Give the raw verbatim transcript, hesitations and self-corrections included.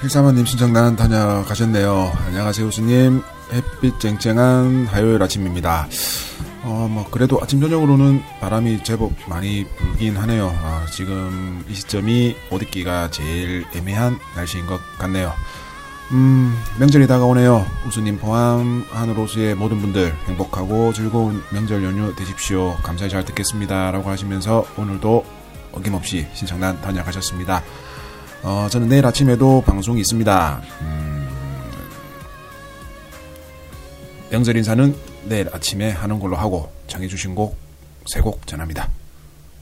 일사만님 신청단 다녀가셨네요. 안녕하세요, 우수님. 햇빛 쨍쨍한 화요일 아침입니다. 어, 뭐, 그래도 아침, 저녁으로는 바람이 제법 많이 불긴 하네요. 아, 지금 이 시점이 옷 입기가 제일 애매한 날씨인 것 같네요. 음, 명절이 다가오네요. 우수님 포함 하늘호수의 모든 분들 행복하고 즐거운 명절 연휴 되십시오. 감사히 잘 듣겠습니다. 라고 하시면서 오늘도 어김없이 신청단 다녀가셨습니다. 어, 저는 내일 아침에도 방송이 있습니다. 음, 명절 인사는 내일 아침에 하는 걸로 하고 정해주신 곡 세 곡 전합니다.